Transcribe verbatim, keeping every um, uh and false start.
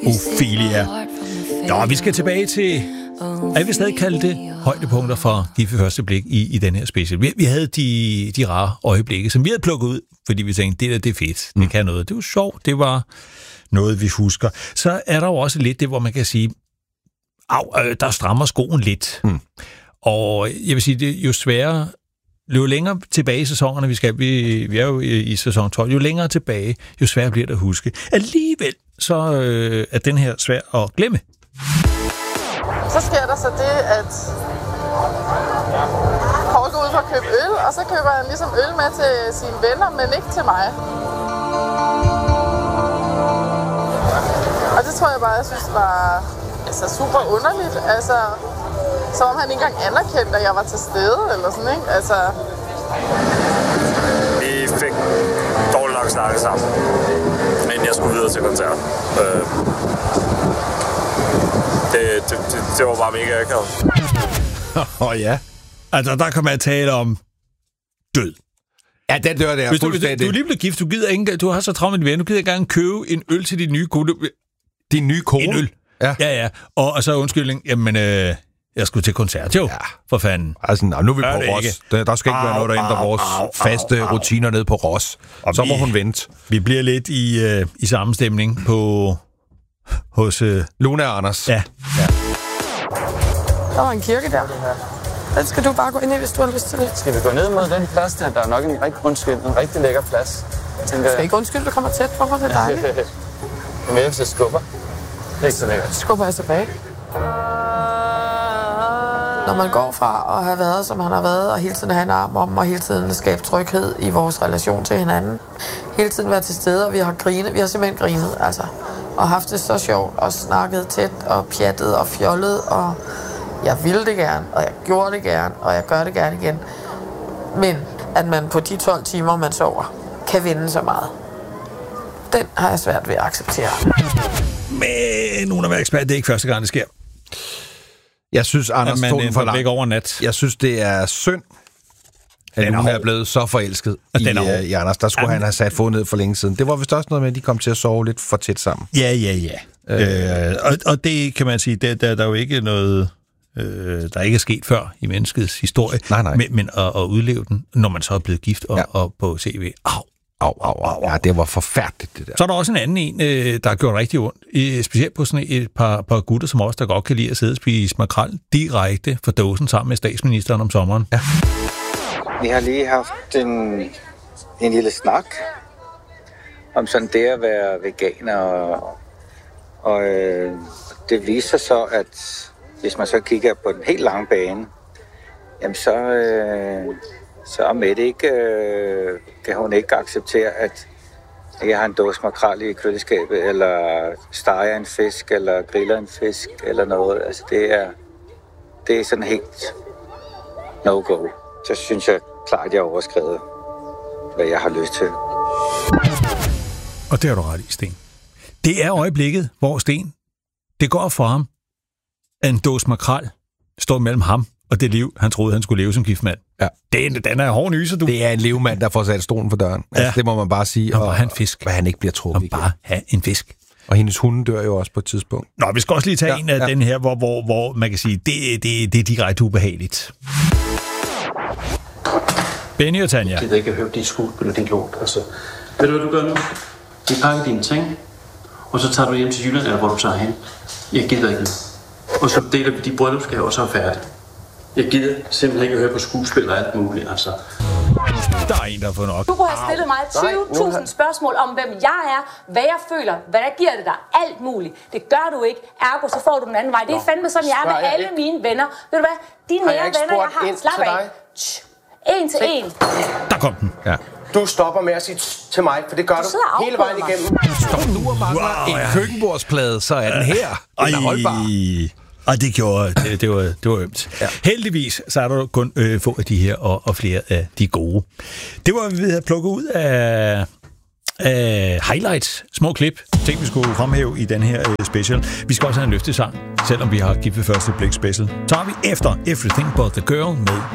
Ophelia. Nå, vi skal tilbage til, jeg vil stadig kalde det højdepunkter for Gift ved første blik i, i den her special. Vi, vi havde de, de rare øjeblikke, som vi havde plukket ud, fordi vi tænkte, det der, det er fedt, det kan noget. Det var sjovt, det var noget, vi husker. Så er der jo også lidt det, hvor man kan sige, au, der strammer skoen lidt. Mm. Og jeg vil sige, det er jo sværere, jo længere tilbage i sæsonerne, vi skal, vi, vi er jo i, i sæson tolv, jo længere tilbage, jo sværere bliver det at huske. Alligevel, så øh, er den her svær at glemme. Så sker der så det, at Paul går ud for at købe øl, og så køber han ligesom øl med til sine venner, men ikke til mig. Og det tror jeg bare, jeg synes var altså, super underligt. Altså, som om han ikke engang anerkendte, at jeg var til stede, eller sådan, ikke? Altså... Vi fik dårligt nok snakket sammen, men jeg skulle videre til koncert. Øh... Det, det, det, det var bare mega akavet. Åh oh, ja. Altså, der kan man tale om død. Ja, den dør der. Hvis du, hvis du er lige blevet gift, du gider ikke, du har så travlt med din ven, du gider ikke engang købe en øl til din nye kone. Din nye kone? En øl. Ja. Ja, ja. Og, og så undskyldning, jamen, øh, jeg skulle til koncert, jo. Ja. For fanden. Altså, nej, nu er vi på Ros. Der, der skal ikke au, være noget, der ændrer au, vores au, faste au, rutiner ned på Ros. Og så må vi, hun vente. Vi bliver lidt i, øh, i samme stemning på... hos øh... Luna og Anders. Ja. Ja. Der var en kirke der. Den skal du bare gå ind i, hvis du har lyst til det. Skal vi gå ned mod den plads der? Der er nok en rigtig, undskyld, en rigtig lækker plads. Tænker, skal ikke undskylde, du kommer tæt på mig, det er dejligt. Det er mere, hvis jeg skubber. Det er ikke så lækkert. Skubber jeg tilbage. Når man går fra at have været, som han har været, og hele tiden have en arm om, og hele tiden skabe tryghed i vores relation til hinanden. Hele tiden være til stede, og vi har grinet. Vi har simpelthen grinet, altså. Og haft det så sjovt, og snakket tæt, og pjattet, og fjollet, og jeg ville det gerne, og jeg gjorde det gerne, og jeg gør det gerne igen. Men at man på de tolv timer, man sover, kan vinde så meget. Den har jeg svært ved at acceptere. Men nogen af ekspert, det er ikke første gang, det sker. Jeg synes, Anders tog den for langt. Over nat. Jeg synes, det er synd, at hun er blevet så forelsket i, uh, i Anders. Der skulle Jamen. han have sat fod ned for længe siden. Det var vist også noget med, at de kom til at sove lidt for tæt sammen. Ja, ja, ja. Øh. Øh, og, og det kan man sige, der, der, der er jo ikke noget, øh, der ikke er sket før i menneskets historie. Nej, nej. Men, men at, at udleve den, når man så er blevet gift og, ja. og på C V. Au. Au, au, au. Ja, det var forfærdeligt, det der. Så er der også en anden en, der har gjort rigtig ondt. Specielt på sådan et par, par gutter, som også der godt kan lide at sidde og spise makrel direkte fra dåsen sammen med statsministeren om sommeren. Ja. Vi har lige haft en, en lille snak om sådan det at være veganer, og, og øh, det viser så, at hvis man så kigger på den helt lange bane, jamen så... Øh, Så er Mette ikke, øh, kan hun ikke acceptere, at jeg har en dåse makrel i køleskabet, eller steger en fisk, eller griller en fisk, eller noget. Altså det er, det er sådan helt no-go. Så synes jeg klart, at jeg har overskrevet, hvad jeg har lyst til. Og det har du ret i, Sten. Det er øjeblikket, hvor Sten, det går for ham, at en dåse makrel står mellem ham og det liv, han troede, han skulle leve som giftmand. Ja. Den, den er hård nyser, du. Det er en levemand, der får sat stolen for døren. Altså, ja. Det må man bare sige. Og, og have en fisk. Hvad han ikke bliver truffet. Og bare have en fisk. Og hendes hunde dør jo også på et tidspunkt. Nå, vi skal også lige tage ja, en af ja. den her, hvor, hvor, hvor man kan sige, det, det, det er direkte ubehageligt. Benny og Tanja. Jeg gider ikke at høre dit skuespil og din lort. Altså, ved du, hvad du gør nu? Du pakker dine ting, og så tager du hjem til Jylland, eller hvor du tager hen. Jeg gider ikke. Og så deler vi de bryllupsgaver, og så er færdigt. Jeg gider simpelthen ikke at høre på skuespil og alt muligt, altså. Der er en, der har fået nok. Du kunne have stillet mig tyve tusind spørgsmål om, hvem jeg er, hvad jeg føler, hvad der giver det dig, alt muligt. Det gør du ikke, ergo så får du den anden vej. Det er fandme sådan, jeg er med alle mine venner. Ved du hvad? De nære venner, jeg har, slap af. En til en. Der kom den. Ja. Du stopper med at sige til mig, for det gør du, du hele vejen igennem. Stop nu og mangler wow, en køkkenbordsplade, så er den her. Den er holdbar. Og det gjorde, det, det var, det var ømt. Ja. Heldigvis, så er der kun øh, få af de her, og, og flere af de gode. Det var, vi havde plukket ud af, af highlights, små klip, ting vi skulle fremhæve i den her øh, special. Vi skal også have en løftesang, selvom vi har Gift ved første blik special. Så har vi efter Everything But The Girl med